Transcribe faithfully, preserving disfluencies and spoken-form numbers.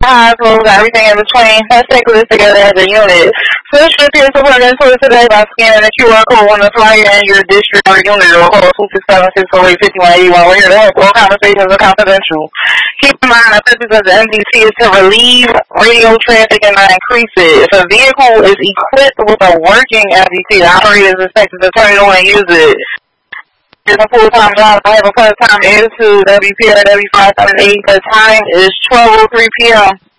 hospitals, everything in between. Let's take this together as a unit. Switch your peer support influence today by scanning the Q R code on the flyer in your district or unit or call two six seven, six four eight, five one eight one. We're here to help. All conversations are confidential. Keep in mind the purpose of the M D C is to relieve radio traffic and not increase it. If a vehicle is equipped with a working M D C, the operator is expected to turn it on and use it. It's a full-time job. I have a part-time attitude. W P R W five seven eight. The time is twelve oh three p.m.